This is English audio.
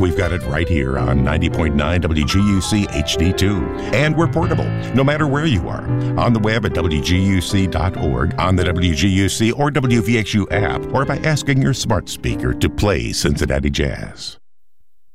we've got it right here on 90.9 WGUC HD2. And we're portable, no matter where you are. On the web at WGUC.org, on the WGUC or WVXU app, or by asking your smart speaker to play Cincinnati Jazz.